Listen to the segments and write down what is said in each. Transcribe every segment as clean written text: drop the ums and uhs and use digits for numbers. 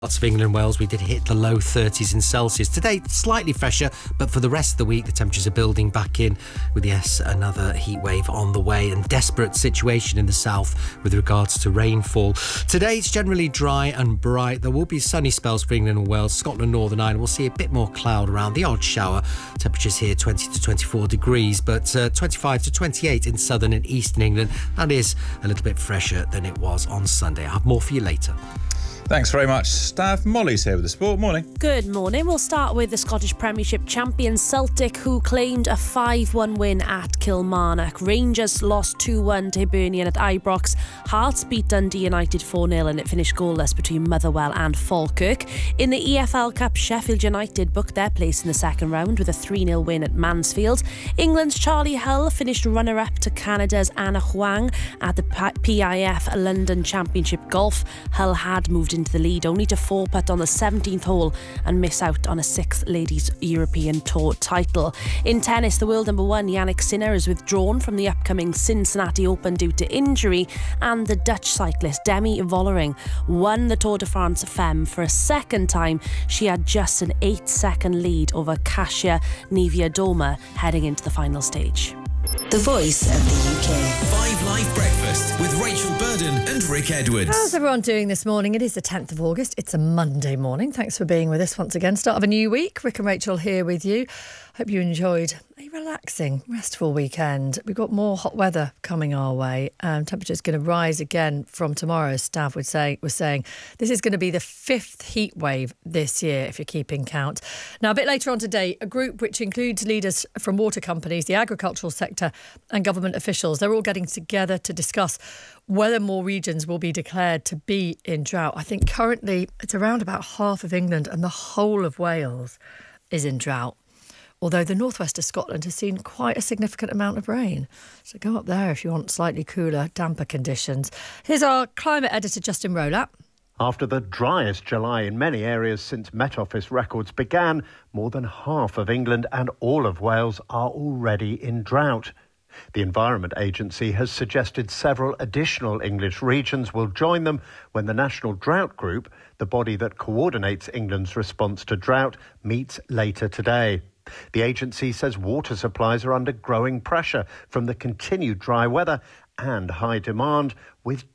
Lots of England and Wales, we did hit the low 30s in Celsius. Today, slightly fresher, but for the rest of the week, the temperatures are building back in with, yes, another heat wave on the way and desperate situation in the south with regards to rainfall. Today, it's generally dry and bright. There will be sunny spells for England and Wales. Scotland, Northern Ireland, we'll see a bit more cloud around, the odd shower. Temperatures here 20 to 24 degrees, but 25 to 28 in southern and eastern England. That is a little bit fresher than it was on Sunday. I'll have more for you later. Thanks very much, Stav. Molly's here with the sport. Morning. Good morning. We'll start with the Scottish Premiership champion Celtic, who claimed a 5-1 win at Kilmarnock. Rangers lost 2-1 to Hibernian at Ibrox. Hearts beat Dundee United 4-0 and it finished goalless between Motherwell and Falkirk. In the EFL Cup, Sheffield United booked their place in the second round with a 3-0 win at Mansfield. England's Charlie Hull finished runner-up to Canada's Anna Huang at the PIF London Championship Golf. Hull had moved into the lead only to 4-putt on the 17th hole and miss out on a 6th Ladies European Tour title. In tennis, the world number one Jannik Sinner is withdrawn from the upcoming Cincinnati Open due to injury, and the Dutch cyclist Demi Vollering won the Tour de France Femme for a second time. She had just an 8-second lead over Kasia Niewiadoma heading into the final stage. The voice of the UK. 5 Live Breakfast with Rachel Burden and Rick Edwards. How's everyone doing this morning? It is the 10th of August. It's a Monday morning. Thanks for being with us once again. Start of a new week. Rick and Rachel here with you. Hope you enjoyed a relaxing, restful weekend. We've got more hot weather coming our way. Temperature's going to rise again from tomorrow, as Stav was saying. This is going to be the 5th heat wave this year, if you're keeping count. Now, a bit later on today, a group which includes leaders from water companies, the agricultural sector and government officials, they're all getting together to discuss whether more regions will be declared to be in drought. I think currently it's around about half of England and the whole of Wales is in drought. Although the northwest of Scotland has seen quite a significant amount of rain. So go up there if you want slightly cooler, damper conditions. Here's our climate editor, Justin Rowlatt. After the driest July in many areas since Met Office records began, more than half of England and all of Wales are already in drought. The Environment Agency has suggested several additional English regions will join them when the National Drought Group, the body that coordinates England's response to drought, meets later today. The agency says water supplies are under growing pressure from the continued dry weather and high demand, with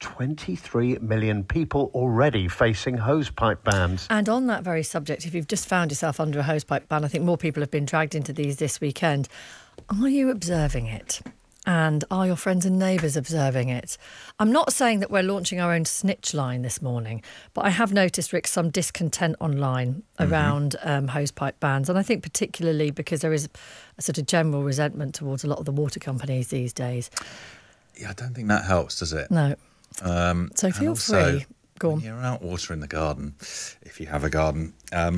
23 million people already facing hosepipe bans. And on that very subject, if you've just found yourself under a hosepipe ban, I think more people have been dragged into these this weekend. Are you observing it? And are your friends and neighbours observing it? I'm not saying that we're launching our own snitch line this morning, but I have noticed, Rick, some discontent online around hosepipe bans. And I think particularly because there is a sort of general resentment towards a lot of the water companies these days. Yeah, I don't think that helps, does it? No. So feel free. Go on. When you're out watering the garden, if you have a garden,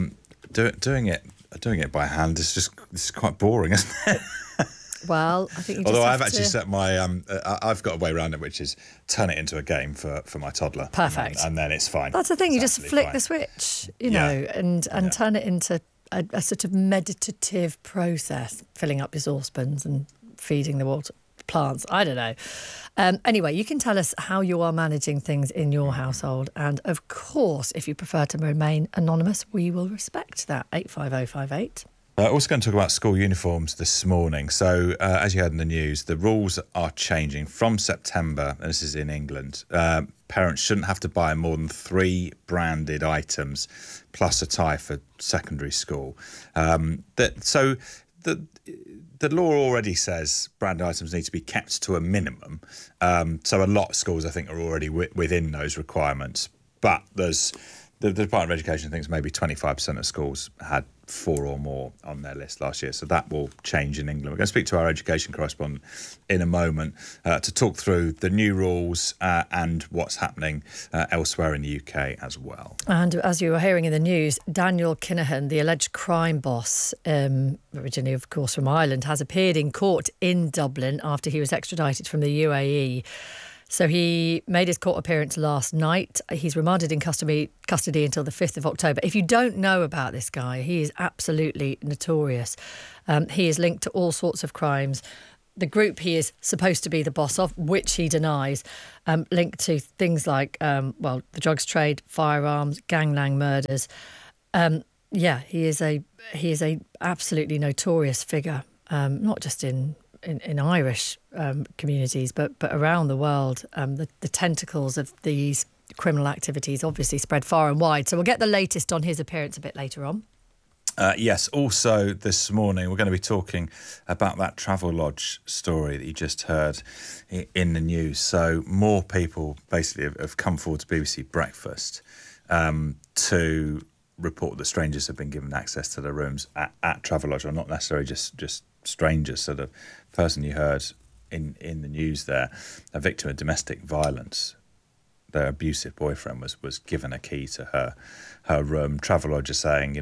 doing it by hand is quite boring, isn't it? Well, I think you just Although have I've actually to... set my, I've got a way around it, which is turn it into a game for my toddler. Perfect. And then it's fine. That's the thing, you just flick the switch, and turn it into a sort of meditative process, filling up your saucepans and feeding the water plants. I don't know. Anyway, you can tell us how you are managing things in your household. And of course, if you prefer to remain anonymous, we will respect that. 85058. Also going to talk about school uniforms this morning. So, as you heard in the news, the rules are changing from September, and this is in England. Parents shouldn't have to buy more than 3 branded items plus a tie for secondary school. So the law already says branded items need to be kept to a minimum. So a lot of schools, I think, are already within those requirements. But there's the Department of Education thinks maybe 25% of schools had 4 or more on their list last year. So that will change in England. We're going to speak to our education correspondent in a moment to talk through the new rules and what's happening elsewhere in the UK as well. And as you were hearing in the news, Daniel Kinahan, the alleged crime boss, originally, of course, from Ireland, has appeared in court in Dublin after he was extradited from the UAE. So he made his court appearance last night. He's remanded in custody until the 5th of October. If you don't know about this guy, he is absolutely notorious. He is linked to all sorts of crimes, the group he is supposed to be the boss of, which he denies, linked to things like, the drugs trade, firearms, gangland murders. He is a absolutely notorious figure, not just in Irish communities, but around the world. The tentacles of these criminal activities obviously spread far and wide. So we'll get the latest on his appearance a bit later on. Yes, also this morning we're going to be talking about that Travelodge story that you just heard in the news. So more people basically have come forward to BBC Breakfast to report that strangers have been given access to their rooms at Travelodge, or not necessarily just strangers. So the person you heard in the news there, a victim of domestic violence, their abusive boyfriend was given a key to her room. Travelodge is saying,